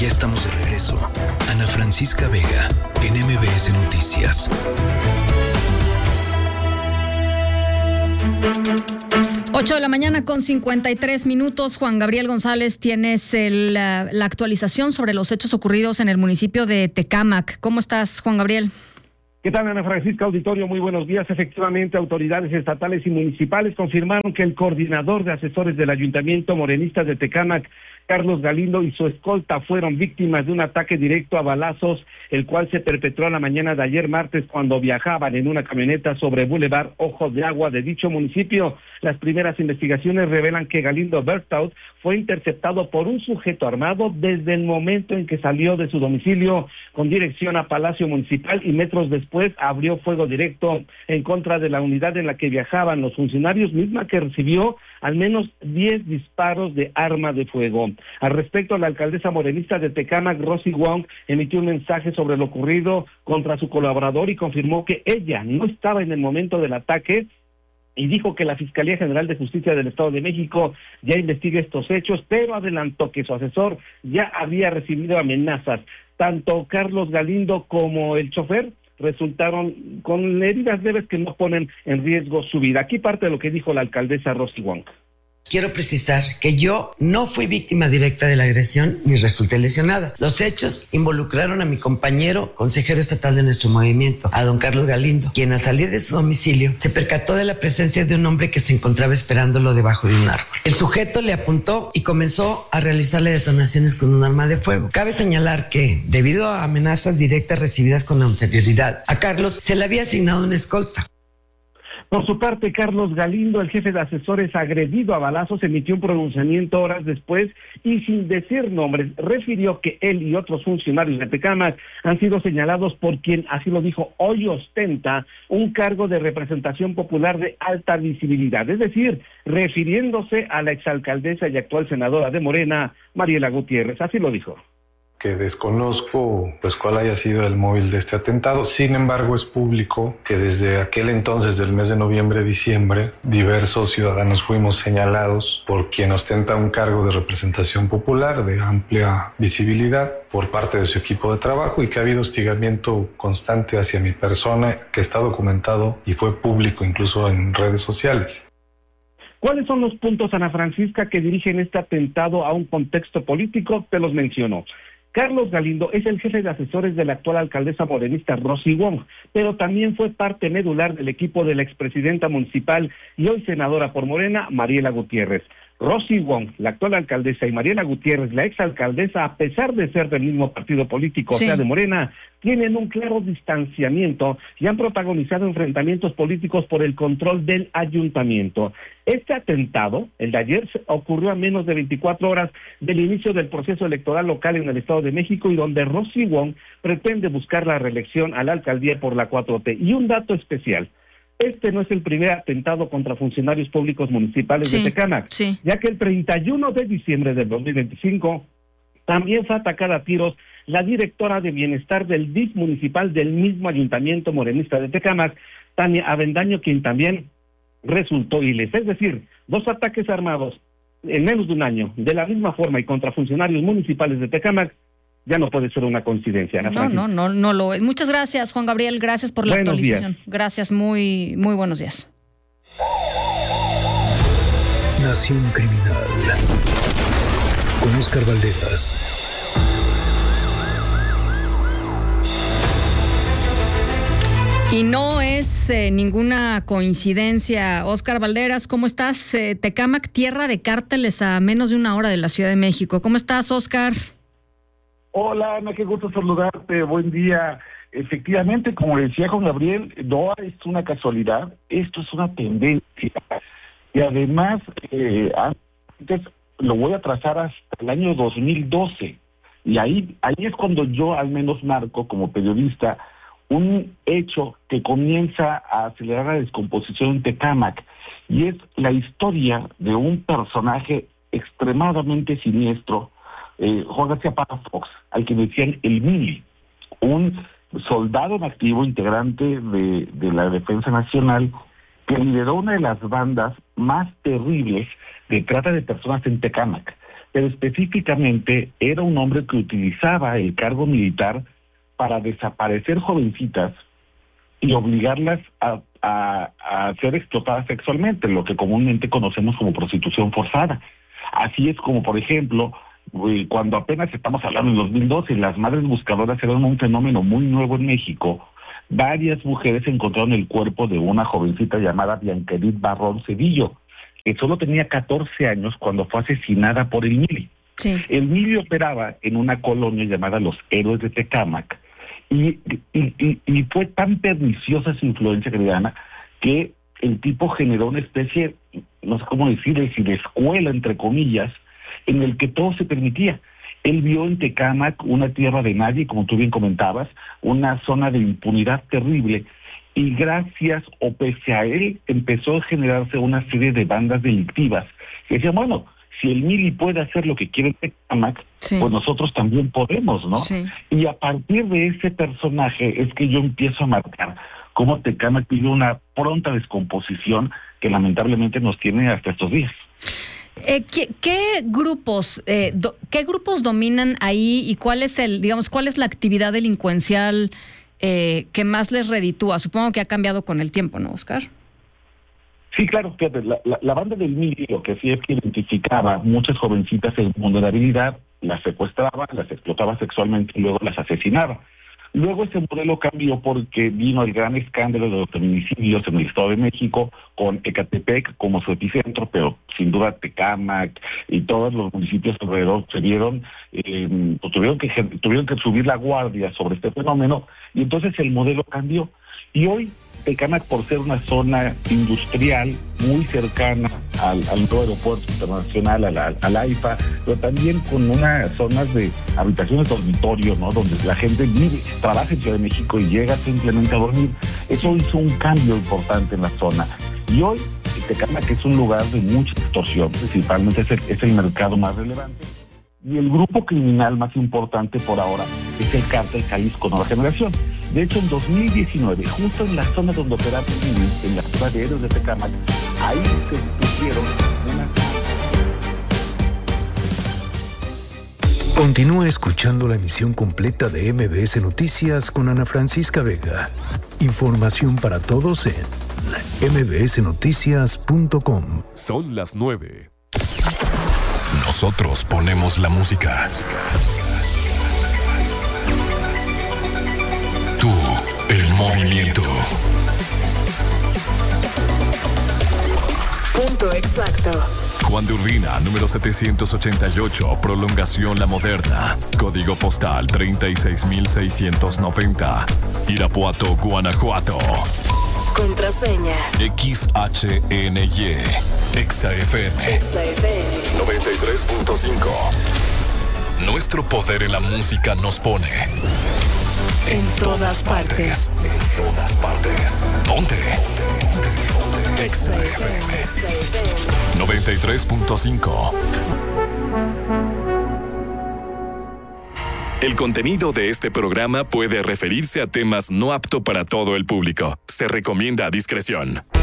Ya estamos de regreso. Ana Francisca Vega, en MBS Noticias. 8 de la mañana con 53 minutos. Juan Gabriel González, tienes la actualización sobre los hechos ocurridos en el municipio de Tecámac. ¿Cómo estás, Juan Gabriel? ¿Qué tal, Ana Francisca? Auditorio, muy buenos días. Efectivamente, autoridades estatales y municipales confirmaron que el coordinador de asesores del Ayuntamiento morenista de Tecámac, Carlos Galindo, y su escolta fueron víctimas de un ataque directo a balazos, el cual se perpetró la mañana de ayer martes cuando viajaban en una camioneta sobre Boulevard Ojos de Agua de dicho municipio. Las primeras investigaciones revelan que Galindo Berthaud fue interceptado por un sujeto armado desde el momento en que salió de su domicilio con dirección a Palacio Municipal y metros después abrió fuego directo en contra de la unidad en la que viajaban los funcionarios, misma que recibió al menos 10 disparos de arma de fuego. Al respecto, la alcaldesa morenista de Tecámac, Rosy Wong, emitió un mensaje sobre lo ocurrido contra su colaborador y confirmó que ella no estaba en el momento del ataque y dijo que la Fiscalía General de Justicia del Estado de México ya investiga estos hechos, pero adelantó que su asesor ya había recibido amenazas. Tanto Carlos Galindo como el chofer resultaron con heridas leves que no ponen en riesgo su vida. Aquí parte de lo que dijo la alcaldesa Rosy Wong. Quiero precisar que yo no fui víctima directa de la agresión ni resulté lesionada. Los hechos involucraron a mi compañero consejero estatal de nuestro movimiento, a don Carlos Galindo, quien al salir de su domicilio se percató de la presencia de un hombre que se encontraba esperándolo debajo de un árbol. El sujeto le apuntó y comenzó a realizarle detonaciones con un arma de fuego. Cabe señalar que, debido a amenazas directas recibidas con anterioridad, a Carlos se le había asignado una escolta. Por su parte, Carlos Galindo, el jefe de asesores agredido a balazos, emitió un pronunciamiento horas después y sin decir nombres, refirió que él y otros funcionarios de Tecámac han sido señalados por quien, así lo dijo, hoy ostenta un cargo de representación popular de alta visibilidad, es decir, refiriéndose a la exalcaldesa y actual senadora de Morena, Mariela Gutiérrez, así lo dijo. Que desconozco pues cuál haya sido el móvil de este atentado. Sin embargo, es público que desde aquel entonces, del mes de noviembre-diciembre, diversos ciudadanos fuimos señalados por quien ostenta un cargo de representación popular de amplia visibilidad por parte de su equipo de trabajo y que ha habido hostigamiento constante hacia mi persona, que está documentado y fue público incluso en redes sociales. ¿Cuáles son los puntos, Ana Francisca, que dirigen este atentado a un contexto político? Te los menciono. Carlos Galindo es el jefe de asesores de la actual alcaldesa morenista Rosy Wong, pero también fue parte medular del equipo de la expresidenta municipal y hoy senadora por Morena, Mariela Gutiérrez. Rosy Wong, la actual alcaldesa, y Mariela Gutiérrez, la exalcaldesa, a pesar de ser del mismo partido político, sí, o sea, de Morena, tienen un claro distanciamiento y han protagonizado enfrentamientos políticos por el control del ayuntamiento. Este atentado, el de ayer, ocurrió a menos de 24 horas del inicio del proceso electoral local en el Estado de México y donde Rosy Wong pretende buscar la reelección a la alcaldía por la 4T. Y un dato especial. Este no es el primer atentado contra funcionarios públicos municipales de Tecámac, ya que el 31 de diciembre del 2025 también fue atacada a tiros la directora de bienestar del DIF municipal del mismo ayuntamiento morenista de Tecámac, Tania Avendaño, quien también resultó ileso. Es decir, 2 ataques armados en menos de un año, de la misma forma y contra funcionarios municipales de Tecámac, ya no puede ser una coincidencia. No lo es. Muchas gracias, Juan Gabriel. Gracias por la actualización. Gracias, muy buenos días. Nación Criminal con Óscar Valderas. Y no es ninguna coincidencia. Óscar Valderas, ¿cómo estás? Tecámac, tierra de cárteles a menos de una hora de la Ciudad de México. ¿Cómo estás, Óscar? Hola, Ana, qué gusto saludarte. Buen día. Efectivamente, como decía Juan Gabriel, no es una casualidad, esto es una tendencia. Y además, antes lo voy a trazar hasta el año 2012. Y ahí es cuando yo al menos marco como periodista un hecho que comienza a acelerar la descomposición en Tecámac. Y es la historia de un personaje extremadamente siniestro, Juan García Palafox, al que decían el Mili, un soldado en activo, integrante de la Defensa Nacional, que lideró una de las bandas más terribles de trata de personas en Tecámac. pero específicamente era un hombre que utilizaba el cargo militar para desaparecer jovencitas y obligarlas a ser explotadas sexualmente, lo que comúnmente conocemos como prostitución forzada. Así es como, por ejemplo, cuando apenas estamos hablando en 2012, las madres buscadoras eran un fenómeno muy nuevo en México. Varias mujeres encontraron el cuerpo de una jovencita llamada Bianca Edith Barrón Cedillo, que solo tenía 14 años cuando fue asesinada por el Mili. Sí. El Mili operaba en una colonia llamada Los Héroes de Tecámac, y fue tan perniciosa su influencia, querida Ana, que el tipo generó una especie, no sé cómo decirle, de escuela, entre comillas, en el que todo se permitía. Él vio en Tecámac una tierra de nadie, como tú bien comentabas, una zona de impunidad terrible, y gracias o pese a él empezó a generarse una serie de bandas delictivas que decían, bueno, si el Mili puede hacer lo que quiere en Tecámac, sí, pues nosotros también podemos, ¿no? Sí. Y a partir de ese personaje es que yo empiezo a marcar cómo Tecámac vive una pronta descomposición que lamentablemente nos tiene hasta estos días. ¿Qué grupos dominan ahí y cuál es la actividad delincuencial que más les reditúa? Supongo que ha cambiado con el tiempo, ¿no, Oscar? Sí, claro, fíjate, la banda del Mili, lo que hacía es que identificaba muchas jovencitas en vulnerabilidad, las secuestraba, las explotaba sexualmente y luego las asesinaba. Luego ese modelo cambió porque vino el gran escándalo de los feminicidios en el Estado de México, con Ecatepec como su epicentro, pero sin duda Tecámac y todos los municipios alrededor se vieron, tuvieron que subir la guardia sobre este fenómeno, y entonces el modelo cambió. Y hoy Tecámac, por ser una zona industrial muy cercana al nuevo aeropuerto internacional, a la AIFA, pero también con unas zonas de habitaciones dormitorio, ¿no? Donde la gente vive, trabaja en Ciudad de México y llega simplemente a dormir. Eso hizo un cambio importante en la zona. Y hoy Tecámac es un lugar de mucha extorsión, principalmente es el mercado más relevante. Y el grupo criminal más importante por ahora es el Cártel Jalisco Nueva Generación. De hecho, en 2019, justo en la zona donde operaba en la ciudad de Héroes de Tecámac, ahí se pusieron unas... Continúa escuchando la emisión completa de MBS Noticias con Ana Francisca Vega. Información para todos en mbsnoticias.com. Son las 9. Nosotros ponemos la música. Tú, el movimiento. Punto exacto. Juan de Urbina, número 788, prolongación La Moderna. Código postal 36690. Irapuato, Guanajuato. Contraseña XHNY. XFM. 93.5. Nuestro poder en la música nos pone en todas partes. En todas partes. Ponte. XFM 93.5. El contenido de este programa puede referirse a temas no apto para todo el público. Se recomienda discreción.